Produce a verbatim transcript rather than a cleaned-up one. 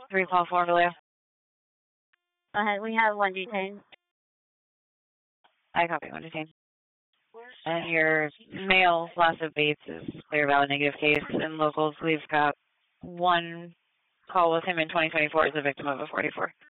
Three call four, Vallejo. Go ahead. We have one detained. I copy one detained. And your male loss of Bates is clear, valid, negative case. And locals, we've got one call with him in twenty twenty-four as a victim of a forty-four.